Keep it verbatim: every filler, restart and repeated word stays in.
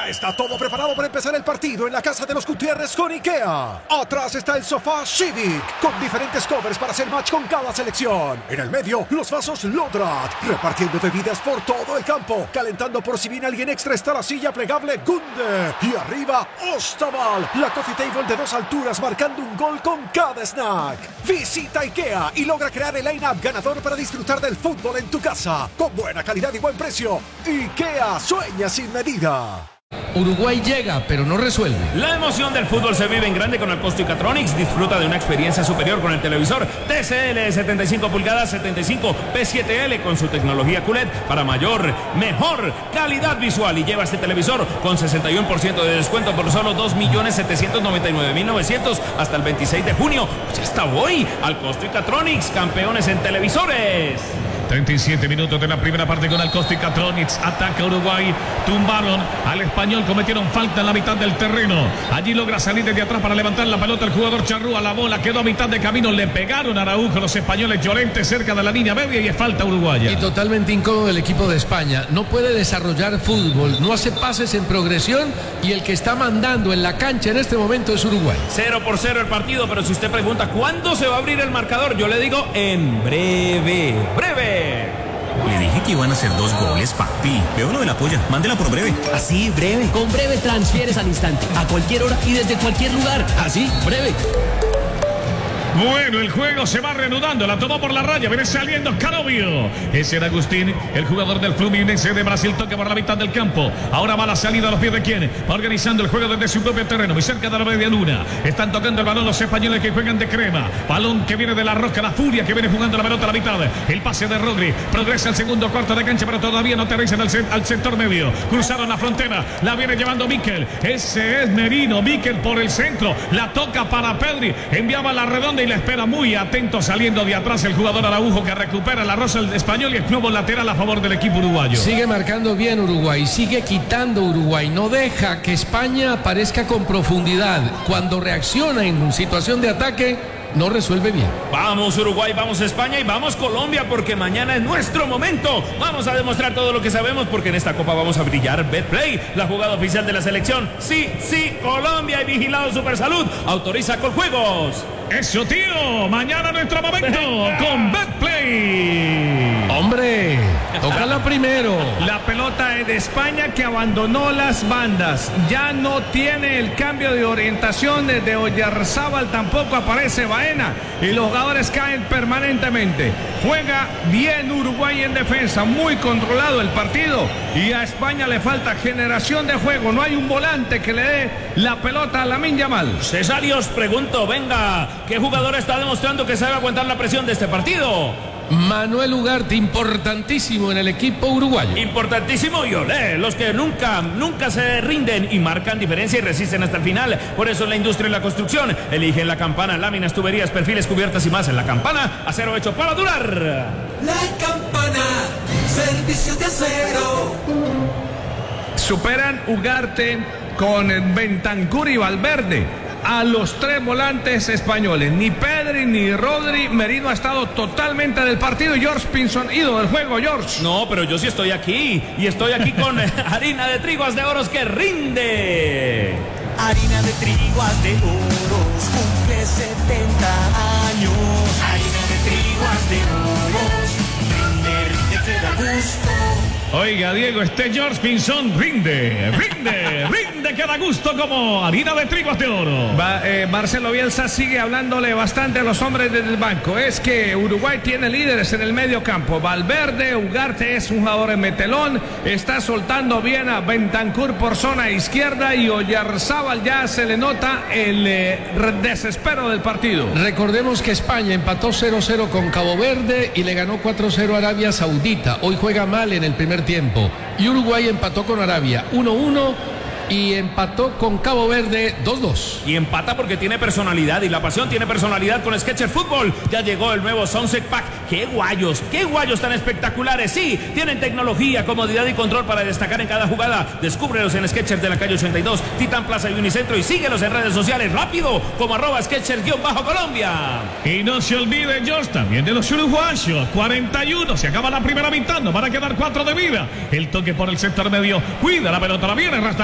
Ya está todo preparado para empezar el partido en la casa de los Gutiérrez con IKEA. Atrás está el sofá Civic, con diferentes covers para hacer match con cada selección. En el medio, los vasos Lodrat, repartiendo bebidas por todo el campo. Calentando por si viene alguien extra está la silla plegable Gunde. Y arriba, Ostaval, la coffee table de dos alturas marcando un gol con cada snack. Visita IKEA y logra crear el line-up ganador para disfrutar del fútbol en tu casa. Con buena calidad y buen precio. IKEA, sueña sin medida. Uruguay llega, pero no resuelve. La emoción del fútbol se vive en grande con Acoustics Catronics. Disfruta de una experiencia superior con el televisor T C L de setenta y cinco pulgadas, setenta y cinco P siete L con su tecnología Q L E D para mayor, mejor calidad visual. Y lleva este televisor con sesenta y uno por ciento de descuento por solo dos millones setecientos noventa y nueve mil novecientos hasta el veintiséis de junio. Pues ya está hoy. Acoustics Catronics, campeones en televisores. treinta y siete minutos de la primera parte con Acoustics Catronics. Ataca Uruguay. Tumbaron al español. Cometieron falta en la mitad del terreno. Allí logra salir desde atrás para levantar la pelota el jugador Charrúa. La bola quedó a mitad de camino. Le pegaron a Araujo los españoles. Llorente cerca de la línea media y es falta uruguaya. Y totalmente incómodo el equipo de España. No puede desarrollar fútbol. No hace pases en progresión. Y el que está mandando en la cancha en este momento es Uruguay. Cero por cero el partido. Pero si usted pregunta ¿cuándo se va a abrir el marcador? Yo le digo en breve. Breve. Le dije que iban a hacer dos goles, papi. Veo lo de la polla. Mándela por Breve. Así, Breve. Con Breve transfieres al instante, a cualquier hora y desde cualquier lugar. Así, Breve. Bueno, el juego se va reanudando. La tomó por la raya. Viene saliendo Canovio. Ese era Agustín, el jugador del Fluminense de Brasil. Toca por la mitad del campo. Ahora va la salida a los pies de quién. Va organizando el juego desde su propio terreno. Muy cerca de la media luna. Están tocando el balón los españoles que juegan de crema. Balón que viene de la Roca. La Furia que viene jugando la pelota a la mitad. El pase de Rodri. Progresa el segundo cuarto de cancha, pero todavía no aterrizan al, al sector medio. Cruzaron la frontera. La viene llevando Miquel. Ese es Merino. Miquel por el centro. La toca para Pedri. Enviaba la redonda y la espera muy atento saliendo de atrás el jugador Araujo que recupera la rosa el español y es nuevo lateral a favor del equipo uruguayo. Sigue marcando bien Uruguay, sigue quitando Uruguay, no deja que España aparezca con profundidad. Cuando reacciona en situación de ataque, no resuelve bien. Vamos Uruguay, vamos España y vamos Colombia porque mañana es nuestro momento. Vamos a demostrar todo lo que sabemos porque en esta copa vamos a brillar. Betplay, la jugada oficial de la selección. Sí, sí, Colombia y vigilado Supersalud. Autoriza Coljuegos. Eso, tío. Mañana nuestro momento con Betplay. Hombre, tócala primero. La pelota es de España que abandonó las bandas. Ya no tiene el cambio de orientación de Oyarzábal. Tampoco aparece Baena. Y los jugadores caen permanentemente. Juega bien Uruguay en defensa. Muy controlado el partido. Y a España le falta generación de juego. No hay un volante que le dé la pelota a Lamine Yamal. Cesarios, pregunto, venga. ¿Qué jugador está demostrando que sabe aguantar la presión de este partido? Manuel Ugarte, importantísimo en el equipo uruguayo. Importantísimo y olé, los que nunca, nunca se rinden y marcan diferencia y resisten hasta el final. Por eso en la industria y la construcción eligen la Campana, láminas, tuberías, perfiles, cubiertas y más. En la Campana, acero hecho para durar. La Campana, servicio de acero. Superan Ugarte con Bentancur y Valverde a los tres volantes españoles. Ni Pedri ni Rodri. Merino ha estado totalmente del partido. George Pinson, ídolo del juego, George. No, pero yo sí estoy aquí. Y estoy aquí con harina de triguas de oros que rinde. Harina de triguas de oros cumple setenta años. Harina de triguas de oros rinde, rinde, te da gusto. Oiga, Diego, este George Pinson rinde, rinde, rinde, que da gusto como harina de triguas de oro. Va, eh, Marcelo Bielsa sigue hablándole bastante a los hombres del banco. Es que Uruguay tiene líderes en el medio campo. Valverde, Ugarte es un jugador en metelón. Está soltando bien a Bentancur por zona izquierda y Oyarzábal ya se le nota el eh, desespero del partido. Recordemos que España empató cero cero con Cabo Verde y le ganó cuatro cero a Arabia Saudita. Hoy juega mal en el primer tiempo. Y Uruguay empató con Arabia uno uno y empató con Cabo Verde dos dos. Y empata porque tiene personalidad y la pasión tiene personalidad con Skechers Fútbol. Ya llegó el nuevo Sunset Pack. ¡Qué guayos! ¡Qué guayos tan espectaculares! Sí, tienen tecnología, comodidad y control para destacar en cada jugada. Descúbrelos en Skechers de la calle ochenta y dos, Titán Plaza y Unicentro y síguelos en redes sociales rápido como arroba Skechers-Colombia. Y no se olvide, George, también de los uruguayos. cuarenta y uno, se acaba la primera mitad, nos van a quedar cuatro de vida. El toque por el sector medio, cuida la pelota, la viene,